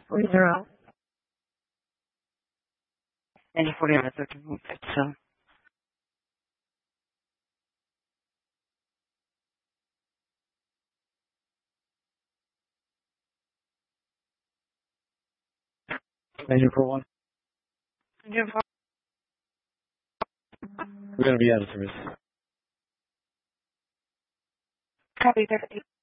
40. And you 40 hours to move it, so. Major for one. Major for We're going to be out of service. copy 30.